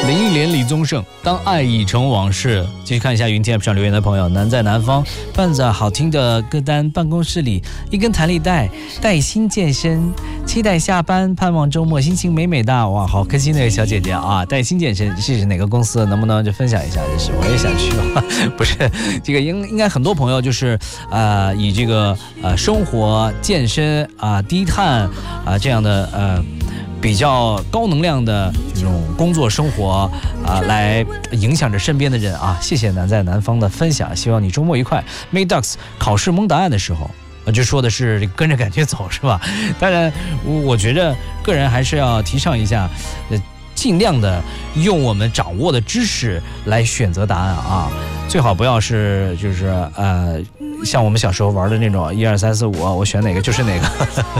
林忆莲、李宗盛，当爱已成往事。继续看一下云天 App 上留言的朋友，南在南方，伴着好听的歌单，办公室里一根弹力带，带薪健身，期待下班，盼望周末，心情美美的。哇，好开心的小姐姐啊！带薪健身是哪个公司？能不能就分享一下？就是我也想去不是这个应该很多朋友就是以这个生活健身低碳这样的比较高能量的这种工作生活来影响着身边的人啊！谢谢南在南方的分享，希望你周末愉快。Mayducks 考试蒙答案的时候，就说的是跟着感觉走，是吧？当然，我觉着个人还是要提倡一下，尽量的用我们掌握的知识来选择答案啊，最好不要是就是像我们小时候玩的那种1、2、3、4、5，我选哪个就是哪个。